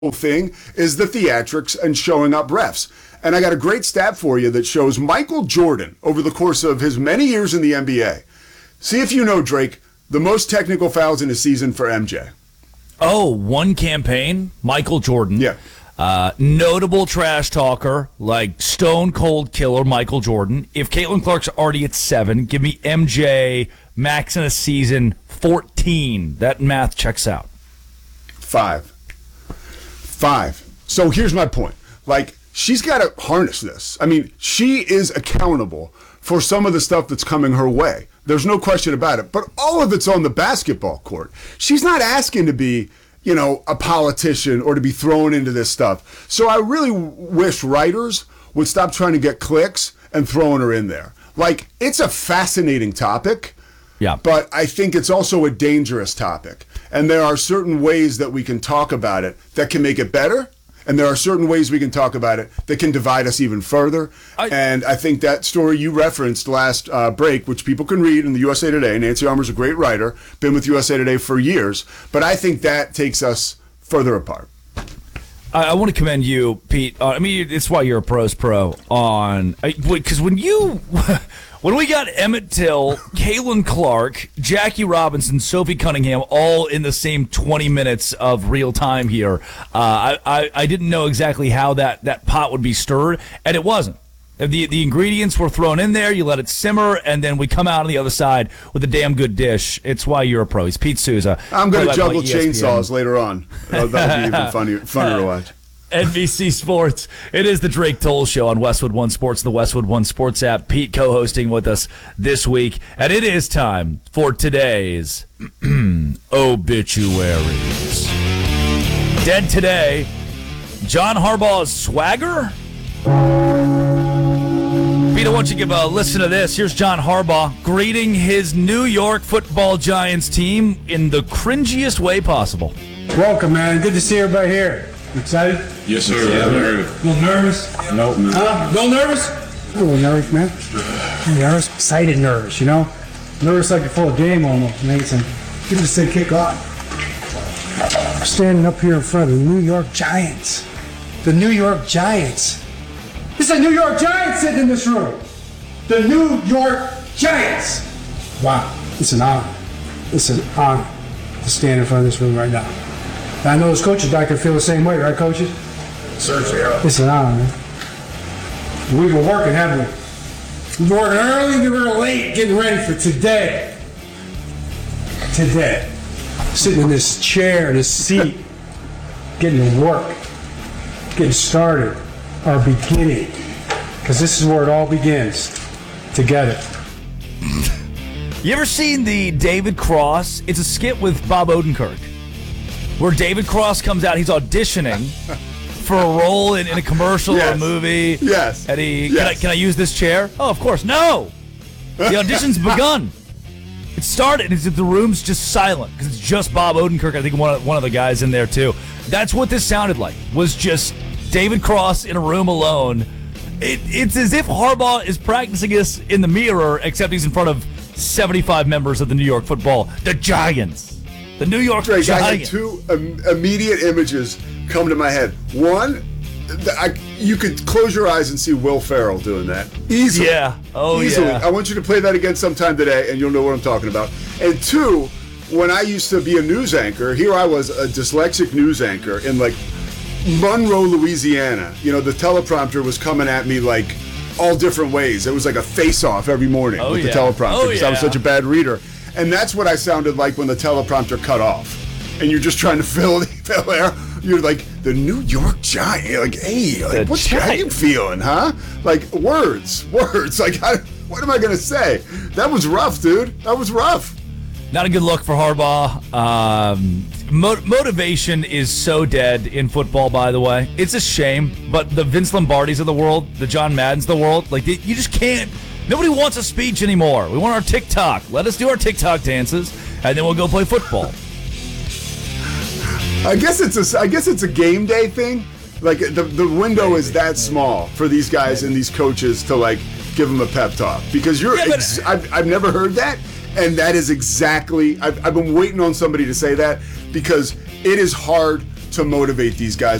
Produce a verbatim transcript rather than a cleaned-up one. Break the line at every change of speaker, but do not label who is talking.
thing is the theatrics and showing up refs. And I got a great stat for you that shows Michael Jordan, over the course of his many years in the N B A. See if you know, Drake, the most technical fouls in a season for M J.
Oh, one campaign, Michael Jordan.
Yeah.
Uh, notable trash talker, like stone cold killer Michael Jordan. If Caitlin Clark's already at seven, give me M J max in a season fourteen. That math checks out.
Five. Five. So here's my point. Like, she's got to harness this. I mean, she is accountable for some of the stuff that's coming her way. There's no question about it. But all of it's on the basketball court. She's not asking to be, you know, a politician or to be thrown into this stuff. So I really wish writers would stop trying to get clicks and throwing her in there. Like, it's a fascinating topic.
Yeah.
But I think it's also a dangerous topic. And there are certain ways that we can talk about it that can make it better. And there are certain ways we can talk about it that can divide us even further. I, and I think that story you referenced last uh, break, which people can read in the U S A Today, Nancy Armour's a great writer, been with U S A Today for years. But I think that takes us further apart.
I, I want to commend you, Pete. Uh, I mean, it's why you're a pro's pro on, because when you... When we got Emmett Till, Caitlin Clark, Jackie Robinson, Sophie Cunningham, all in the same twenty minutes of real time here, uh, I, I, I didn't know exactly how that, that pot would be stirred, and it wasn't. The the ingredients were thrown in there, you let it simmer, and then we come out on the other side with a damn good dish. It's why you're a pro. He's Pete Souza.
I'm going to juggle chainsaws later on. That'll be even funnier, funner to watch.
N B C Sports. It is the Drake Toll Show on Westwood One Sports, the Westwood One Sports app. Pete co-hosting with us this week. And it is time for today's obituaries. Dead today, John Harbaugh's swagger? Pete, I want you to give a listen to this. Here's John Harbaugh greeting his New York Football Giants team in the cringiest way possible.
Welcome, man. Good to see everybody here. Excited?
Yes, sir.
Yeah, a little nervous?
Nope.
Huh? A little nervous? A little nervous, man. I'm nervous, excited nervous, you know? Nervous like before a game almost, Mason. Give us a kick off. Standing up here in front of the New York Giants. The New York Giants. It's the New York Giants sitting in this room. The New York Giants. Wow. It's an honor. It's an honor to stand in front of this room right now. I know those coaches back there feel the same way, right, coaches?
Certainly, yeah.
It's an honor, man. We've been working, haven't we? We've been working early, we were late, getting ready for today. Today. Sitting in this chair, this seat, getting to work, getting started, our beginning. Because this is where it all begins. Together.
You ever seen the David Cross? It's a skit with Bob Odenkirk, where David Cross comes out, he's auditioning for a role in, in a commercial
yes.
or a movie.
Yes.
And he,
yes.
can, I, can I use this chair? Oh, of course. No! The audition's begun. It started, and the room's just silent, because it's just Bob Odenkirk, I think one of, one of the guys in there, too. That's what this sounded like, was just David Cross in a room alone. It, it's as if Harbaugh is practicing this in the mirror, except he's in front of seventy-five members of the New York Football, the Giants. The New York
Drake,
Giants.
I had two um, immediate images come to my head. One, I, you could close your eyes and see Will Ferrell doing that easily.
Yeah. Oh,
easily.
yeah.
I want you to play that again sometime today, and you'll know what I'm talking about. And two, when I used to be a news anchor, here I was, a dyslexic news anchor in like Monroe, Louisiana. You know, the teleprompter was coming at me like all different ways. It was like a face-off every morning
oh,
with
yeah.
the teleprompter because
oh, yeah.
I was such a bad reader. And that's what I sounded like when the teleprompter cut off. And you're just trying to fill the fill air. You're like, the New York Giants. You're like, hey, like, what's, how you feeling, huh? Like, words, words. Like, I, what am I going to say? That was rough, dude. That was rough.
Not a good look for Harbaugh. Um, mo- motivation is so dead in football, by the way. It's a shame, but the Vince Lombardis of the world, the John Maddens of the world, like, they, you just can't. Nobody wants a speech anymore. We want our TikTok. Let us do our TikTok dances, and then we'll go play football.
I guess it's a, I guess it's a game day thing. Like, the, the window is that small for these guys and these coaches to, like, give them a pep talk. Because you're, yeah, but, ex- I've, I've never heard that, and that is exactly, I've, I've been waiting on somebody to say that, because it is hard to motivate these guys.